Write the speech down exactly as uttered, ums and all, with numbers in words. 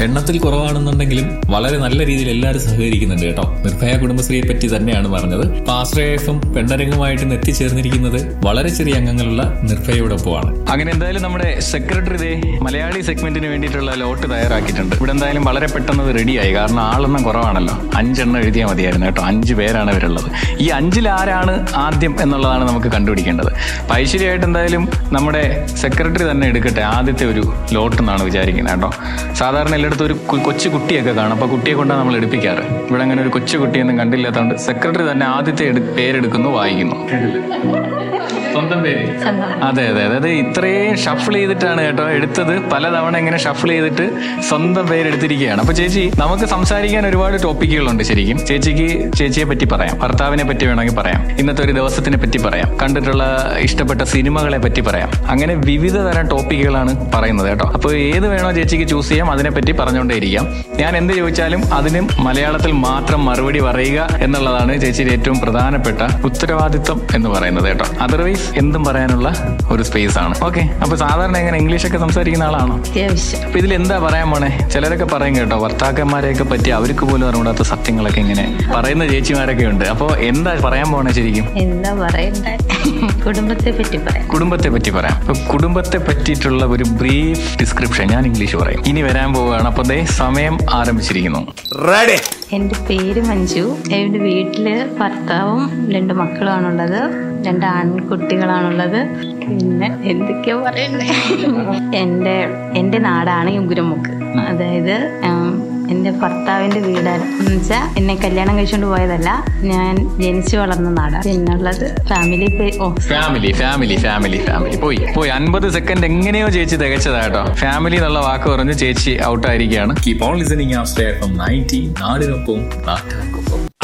എണ്ണത്തിൽ കുറവാണെന്നുണ്ടെങ്കിലും വളരെ നല്ല രീതിയിൽ എല്ലാവരും സഹകരിക്കുന്നുണ്ട് കേട്ടോ. നിർഭയ കുടുംബശ്രീയെ പറ്റി തന്നെയാണ് പറഞ്ഞത്. ഇപ്പൊ ആശ്രയ എഫും പെണ്ണരംഗമായിട്ട് എത്തിച്ചേർന്നിരിക്കുന്നത് വളരെ ചെറിയ അംഗങ്ങളുള്ള നിർഭയയോടൊപ്പമാണ്. അങ്ങനെ എന്തായാലും നമ്മുടെ സെക്രട്ടറി ദേ മലയാളി സെഗ്മെന്റിന് വേണ്ടിയിട്ടുള്ള ലോട്ട് തയ്യാറാക്കിയിട്ടുണ്ട്. ഇവിടെ എന്തായാലും വളരെ പെട്ടെന്ന് റെഡിയായി. കാരണം ആളെണ്ണം കുറവാണല്ലോ. അഞ്ചെണ്ണം എഴുതിയാൽ മതിയായിരുന്നു കേട്ടോ. അഞ്ച് പേരാണ് ഇവരുള്ളത്. ഈ അഞ്ചിൽ ആരാണ് ആദ്യം എന്നുള്ളതാണ് നമുക്ക് കണ്ടുപിടിക്കേണ്ടത്. ഐശ്വര്യമായിട്ട് എന്തായാലും നമ്മുടെ സെക്രട്ടറി തന്നെ എടുക്കട്ടെ ആദ്യത്തെ ഒരു ലോട്ട് എന്നാണ് വിചാരിക്കുന്നത് കേട്ടോ. സാധാരണ എല്ലായിടത്തും ഒരു കൊച്ചു കുട്ടിയൊക്കെ കാണും. അപ്പൊ കുട്ടിയെ കൊണ്ടാണ് നമ്മൾ എടുപ്പിക്കാറ്. ഇവിടെ അങ്ങനെ ഒരു കൊച്ചു കുട്ടിയൊന്നും കണ്ടില്ലാത്തതുകൊണ്ട് സെക്രട്ടറി തന്നെ ആദ്യത്തെ പേരെടുക്കുന്നു, വായിക്കുന്നു. സ്വന്തം പേര്? അതെ അതെ അതായത് ഇത്രയും ഷഫിൾ ചെയ്തിട്ടാണ് കേട്ടോ എടുത്തത്. പലതവണ ഇങ്ങനെ ഷഫിൾ ചെയ്തിട്ട് സ്വന്തം പേരെടുത്തിരിക്കുകയാണ്. അപ്പൊ ചേച്ചി, നമുക്ക് സംസാരിക്കാൻ ഒരുപാട് ടോപ്പിക്കുകളുണ്ട്. ശരിക്കും ചേച്ചിക്ക് ചേച്ചിയെ പറ്റി പറയാം, ഭർത്താവിനെ പറ്റി വേണമെങ്കിൽ പറയാം, ഇന്നത്തെ ഒരു ദിവസത്തിനെ പറ്റി പറയാം, കണ്ടിട്ടുള്ള ഇഷ്ടപ്പെട്ട സിനിമകളെ പറ്റി പറയാം. അങ്ങനെ വിവിധ തരം ടോപ്പിക്കുകളാണ് പറയുന്നത് കേട്ടോ. അപ്പൊ ഏത് വേണോ ചേച്ചിക്ക് ചൂസ് ചെയ്യാം, അതിനെപ്പറ്റി പറഞ്ഞുകൊണ്ടേ ഇരിക്കാം. ഞാൻ എന്ത് ചോദിച്ചാലും അതിനും മലയാളത്തിൽ മാത്രം മറുപടി പറയുക എന്നുള്ളതാണ് ചേച്ചിയുടെ ഏറ്റവും പ്രധാനപ്പെട്ട ഉത്തരവാദിത്വം എന്ന് പറയുന്നത് കേട്ടോ. അതർവൈസ് എന്തും പറയാനുള്ള ഒരു സ്പേസ് ആണ്. ഓക്കെ, അപ്പൊ സാധാരണ എങ്ങനെ ഇംഗ്ലീഷൊക്കെ സംസാരിക്കുന്ന ആളാണോ? അപ്പൊ ഇതിൽ എന്താ പറയാൻ പോണേ? ചിലരൊക്കെ പറയും കേട്ടോ, ഭർത്താക്കന്മാരെയൊക്കെ പറ്റി അവർക്ക് പോലും അറിയാത്ത സത്യങ്ങളൊക്കെ ഇങ്ങനെ പറയുന്ന ചേച്ചിമാരൊക്കെ ഉണ്ട്. അപ്പൊ എന്താ പറയാൻ പോണേ ശരിക്കും? എന്താ പറയണ്ടേ? കുടുംബത്തെ പറ്റി പറയാം. കുടുംബത്തെ പറ്റി പറയാം. അപ്പൊ കുടുംബത്തെ പറ്റിയിട്ടുള്ള ഒരു ബ്രീഫ് ഡിസ്ക്രിപ്ഷൻ ഞാൻ ഇംഗ്ലീഷ് പറയും. ഇനി വരാൻ പോവുകയാണ്. അപ്പൊ ദേ സമയം ആരംഭിച്ചിരിക്കുന്നു. റെഡി. എന്റെ പേര് മഞ്ജു. എന്റെ വീട്ടില് ഭർത്താവും രണ്ട് മക്കളുമാണുള്ളത്. രണ്ട് ആൺകുട്ടികളാണുള്ളത്. പിന്നെ എന്തൊക്കെയാ പറയണ്ടേ? എന്റെ എന്റെ നാടാണ് ഉഗ്രമുക്ക്. അതായത് എന്റെ ഭർത്താവിന്റെ വീടാണ് വെച്ചാൽ എന്നെ കല്യാണം കഴിച്ചുകൊണ്ട് പോയതല്ല, ഞാൻ ജനിച്ചു വളർന്ന നാടാണ്. പിന്നുള്ളത് family family family family family പോയി പോയി അൻപത് സെക്കൻഡ് എങ്ങനെയോ ചേച്ചി തികച്ചതാട്ടോ. ഫാമിലി എന്നുള്ള വാക്ക് പറഞ്ഞ് ചേച്ചി ഔട്ടായിരിക്കുകയാണ്. Keep on listening Ashraya F M ninety, നാടിനൊപ്പം നാട്ടുകാർക്കൊപ്പം.